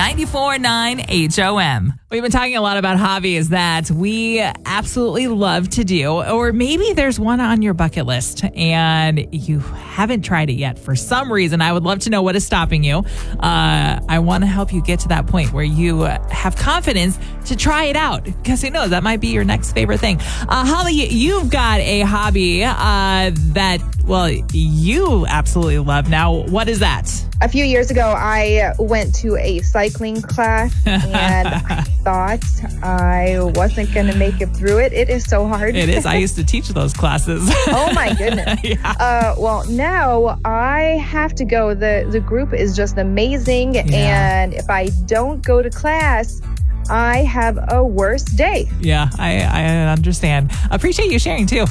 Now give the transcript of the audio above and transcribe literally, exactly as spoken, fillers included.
ninety-four point nine H O M. We've been talking a lot about hobbies that we absolutely love to do, or maybe there's one on your bucket list and you haven't tried it yet for some reason. I would love to know what is stopping you. Uh, I want to help you get to that point where you have confidence to try it out, because who knows, that might be your next favorite thing. Uh, Holly, you've got a hobby uh, that, well, you absolutely love. Now, what is that? A few years ago, I went to a cycling class and I thought I wasn't going to make it through it. It is so hard. It is. I used to teach those classes. Oh, my goodness. Yeah. Uh, well, now I have to go. The, the group is just amazing. Yeah. And if I don't go to class, I have a worse day. Yeah, I, I understand. Appreciate you sharing, too.